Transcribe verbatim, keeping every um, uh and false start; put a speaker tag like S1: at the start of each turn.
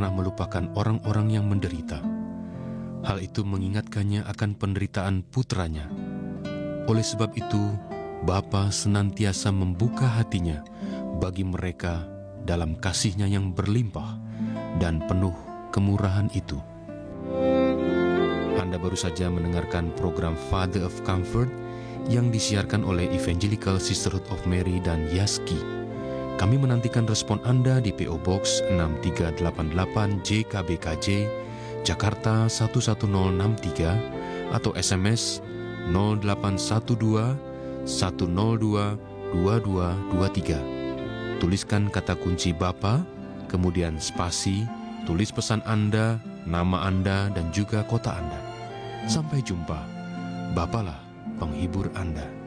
S1: pernah melupakan orang-orang yang menderita. Hal itu mengingatkannya akan penderitaan putranya. Oleh sebab itu, Bapa senantiasa membuka hatinya bagi mereka dalam kasih-Nya yang berlimpah dan penuh kemurahan itu. Anda baru saja mendengarkan program Father of Comfort yang disiarkan oleh Evangelical Sisterhood of Mary dan Yaski. Kami menantikan respon Anda di P O Box enam tiga delapan delapan J K B K J, Jakarta satu satu nol enam tiga atau S M S nol delapan satu dua satu nol dua dua dua dua tiga. Tuliskan kata kunci Bapa, kemudian spasi, tulis pesan Anda, nama Anda, dan juga kota Anda. Sampai jumpa. Bapalah penghibur Anda.